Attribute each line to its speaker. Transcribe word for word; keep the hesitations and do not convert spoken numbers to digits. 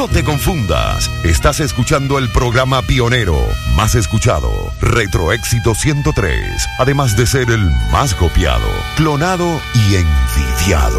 Speaker 1: No te confundas, estás escuchando el programa pionero, más escuchado, Retro Éxito ciento tres, además de ser el más copiado, clonado y envidiado.